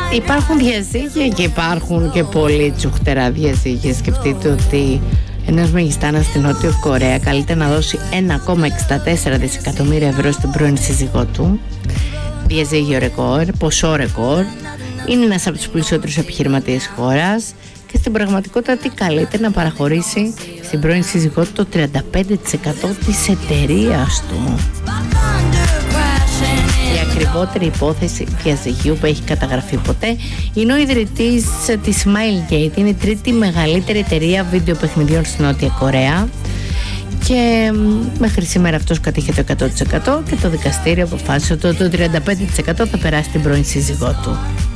Υπάρχουν διαζύγια και υπάρχουν και πολύ τσουχτερά διαζύγια. Σκεφτείτε ότι ένας μεγιστάνας στην Νότιο Κορέα καλείται να δώσει 1,64 δισεκατομμύρια ευρώ στην πρώην σύζυγό του. Διαζύγιο ρεκόρ, ποσό ρεκόρ. Είναι ένας από τους πλουσιότερους επιχειρηματίες χώρας και στην πραγματικότητα τι καλείται να παραχωρήσει στην πρώην σύζυγό του το 35% της εταιρείας του. Η ακριβότερη υπόθεση διαζυγίου που έχει καταγραφεί ποτέ είναι ο ιδρυτής της Smilegate. Είναι η τρίτη μεγαλύτερη εταιρεία βίντεο παιχνιδιών στη Νότια Κορέα και μέχρι σήμερα αυτός κατήχε το 100% και το δικαστήριο αποφάσισε ότι το 35% θα περάσει την πρώην σύζυγό του.